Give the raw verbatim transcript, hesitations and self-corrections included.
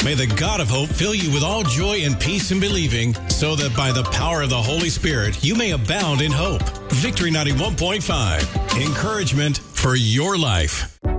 May the God of hope fill you with all joy and peace in believing, so that by the power of the Holy Spirit you may abound in hope. Victory ninety-one point five. Encouragement for your life.